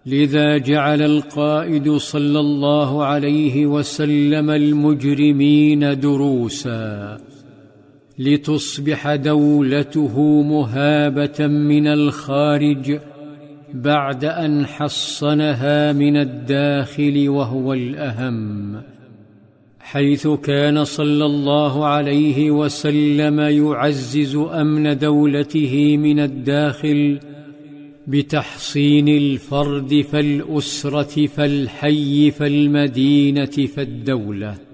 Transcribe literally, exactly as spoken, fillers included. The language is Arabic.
لذا جعل القائد صلى الله عليه وسلم المجرمين دروسا لتصبح دولته مهابة من الخارج بعد أن حصنها من الداخل، وهو الأهم، حيث كان صلى الله عليه وسلم يعزز أمن دولته من الداخل بتحصين الفرد فالأسرة فالحي فالمدينة فالدولة.